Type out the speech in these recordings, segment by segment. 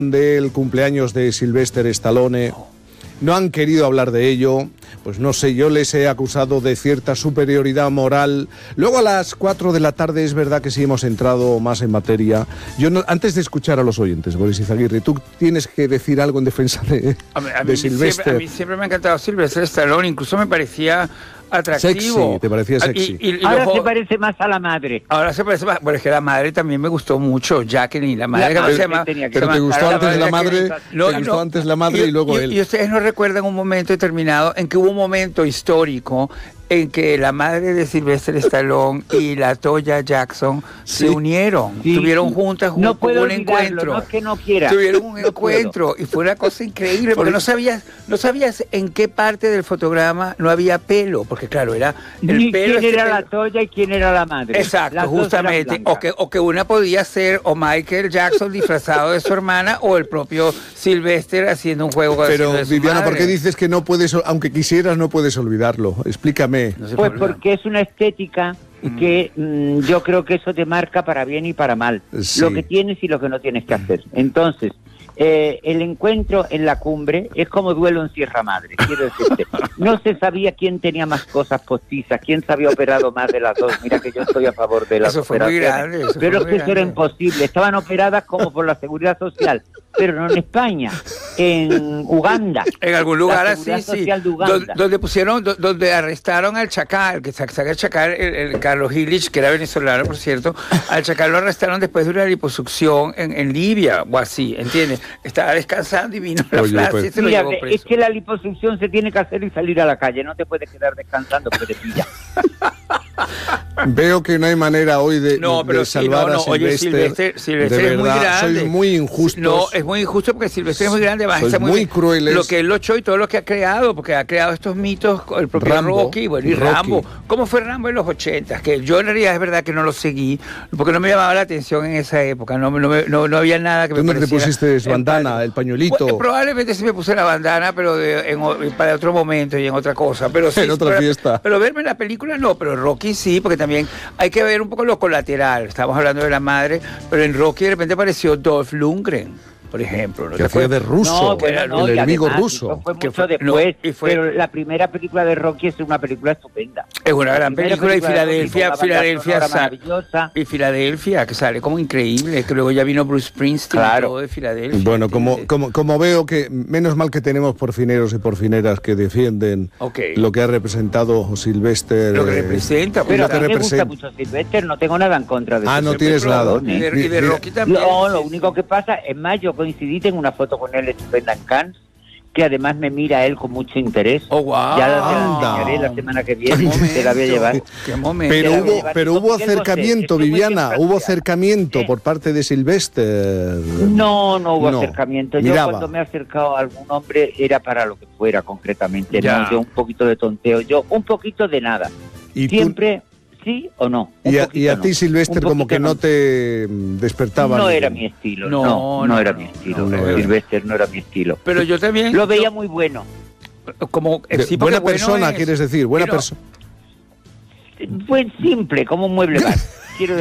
del cumpleaños de Sylvester Stallone. No han querido hablar de ello, pues no sé, yo les he acusado de cierta superioridad moral. Luego a las 4 de la tarde es verdad que sí hemos entrado más en materia. Yo no, antes de escuchar a los oyentes, Boris Izaguirre, tú tienes que decir algo en defensa de Sylvester. A mí siempre me ha encantado Sylvester Stallone, incluso me parecía atractivo. Sexy, te parecía sexy. Ahora se parece más a la madre. Ahora se parece más. Bueno, es que la madre también me gustó mucho, Jacqueline, la madre. Pero te gustó antes la madre, te gustó antes la madre y luego él. Y ustedes no recuerdan un momento determinado en que hubo un momento histórico en que la madre de Sylvester Stallone y la Toya Jackson se unieron, tuvieron juntas un encuentro. No es que no quiera. Tuvieron un encuentro y fue una cosa increíble porque no sabías en qué parte del fotograma no había pelo, porque claro, era el pelo. ¿Quién era la Toya y quién era la madre? Exacto, justamente. O que una podía ser o Michael Jackson disfrazado de su hermana o el propio Sylvester haciendo un juego de su madre. Pero Viviana, ¿por qué dices que no puedes, aunque quisieras, no puedes olvidarlo? Explícame. No sé, pues porque es una estética que yo creo que eso te marca para bien y para mal. Sí. Lo que tienes y lo que no tienes que hacer. Entonces, el encuentro en la cumbre es como duelo en Sierra Madre, quiero decirte. No se sabía quién tenía más cosas postizas, quién se había operado más de las dos. Mira que yo estoy a favor de las operaciones. Grande, pero es que eso era imposible. Estaban operadas como por la Seguridad Social, pero no en España, en Uganda. En algún lugar así, sí. Donde arrestaron al Chacal, que saca el Chacal, el Carlos Illich, que era venezolano, por cierto. Al Chacal lo arrestaron después de una liposucción en Libia, o así, ¿entiendes? Estaba descansando y vino la frase y se lo llevó preso. Es que la liposucción se tiene que hacer y salir a la calle, no te puedes quedar descansando porque te pilla. Veo que no hay manera hoy de salvar a Sylvester. Oye, Sylvester es muy grande. Sois muy injustos. No, es muy injusto porque Sylvester es muy grande. Sois muy crueles. Lo que él echó y todo lo que ha creado, porque ha creado estos mitos, el propio Rocky, y Rambo. ¿Cómo fue Rambo en los 80? Que yo en realidad es verdad que no lo seguí, porque no me llamaba la atención en esa época. No había nada que me pareciera. ¿Tú no te pusiste bandana, el pañuelito? Pues, probablemente sí me puse la bandana, pero para otro momento y en otra cosa. Pero sí, en otra fiesta. Pero verme la película no, pero Rocky sí, porque también hay que ver un poco lo colateral. Estamos hablando de la madre, pero en Rocky de repente apareció Dolph Lundgren, por ejemplo. Que fue de ruso, el enemigo ruso. Fue mucho después, pero la primera película de Rocky es una película estupenda. Es una gran película y Filadelfia, que sale como increíble, que luego ya vino Bruce Springsteen y todo de Filadelfia. Bueno, como veo que menos mal que tenemos porfineros y porfineras que defienden lo que ha representado Sylvester. Lo que representa. Pero a mí me gusta mucho Sylvester, no tengo nada en contra de eso. No tienes nada. Y de Rocky también. No, lo único que pasa, en mayo coincidí, tengo una foto con él estupenda en Cannes, que además me mira él con mucho interés. ¡Oh, wow! Ya la enseñaré la semana que viene, te la voy a llevar. ¡Qué momento! Pero hubo acercamiento, Viviana, hubo acercamiento por parte de Sylvester. No hubo acercamiento. Yo cuando me he acercado a algún hombre era para lo que fuera concretamente. No, yo un poquito de tonteo, yo un poquito de nada. ¿Y siempre... ¿Sí o no? Y a ti, Sylvester, como que no te despertaba. No era mi estilo. No era mi estilo. Sylvester no era mi estilo. Pero yo también lo veía muy bueno. Como buena persona, quieres decir, buena persona. Buen simple, como un mueble bar. Quiero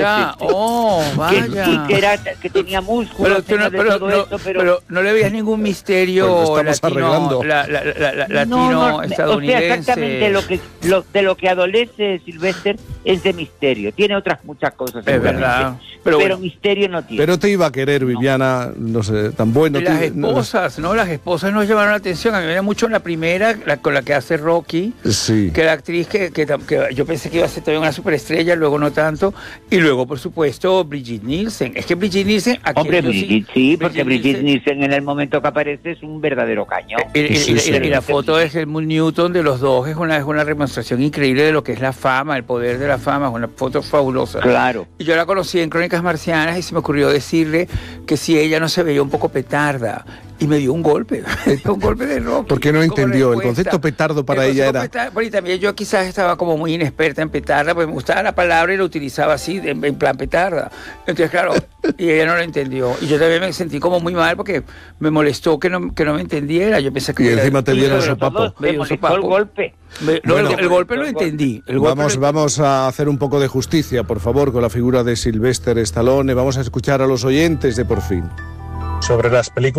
decir que tenía músculos, pero no le veías ningún misterio latino, estadounidense. O sea, exactamente lo que adolece Sylvester es de misterio. Tiene otras muchas cosas. Es verdad. Pero misterio no tiene. Pero te iba a querer, Viviana, no sé, tan bueno. Las esposas nos llamaron la atención. A mí me da mucho la primera, con la que hace Rocky, que la actriz que yo pensé que iba a ser todavía una superestrella, luego no tanto. Y luego, por supuesto, Brigitte Nielsen. Es que Brigitte Nielsen... porque Brigitte Nielsen en el momento que aparece es un verdadero caño. Y la foto es Helmut Newton de los dos. Es una demostración increíble de lo que es la fama, el poder de la fama. Es una foto fabulosa. Claro. Y yo la conocí en Crónicas Marcianas y se me ocurrió decirle que si ella no se veía un poco petarda. Y me dio un golpe. Un golpe de Rocky. Porque no entendió. El concepto petardo para ella era... Y también yo quizás estaba como muy inexperta en petarda, porque me gustaba la palabra y la utilizaba así, en plan petarda. Entonces, claro, y ella no lo entendió. Y yo también me sentí como muy mal porque me molestó que no me entendiera. Yo pensé que... Y encima te dieron sopapo. Me molestó el golpe. El golpe lo entendí. Vamos a hacer un poco de justicia, por favor, con la figura de Sylvester Stallone. Vamos a escuchar a los oyentes de Por Fin. sobre las películas